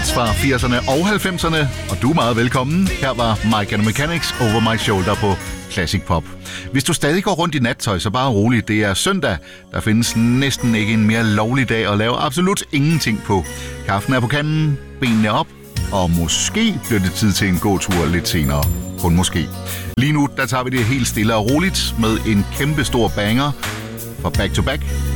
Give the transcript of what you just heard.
hits fra 80'erne og 90'erne, og du er meget velkommen. Her var Mike and Mechanics Over My Shoulder på Classic Pop. Hvis du stadig går rundt i nattøj, så bare rolig. Det er søndag. Der findes næsten ikke en mere lovlig dag at lave absolut ingenting på. Kaffen er på kanden, benene op, og måske bliver det tid til en gåtur lidt senere. Kun måske. Lige nu, der tager vi det helt stille og roligt med en kæmpe stor banger fra Back to Back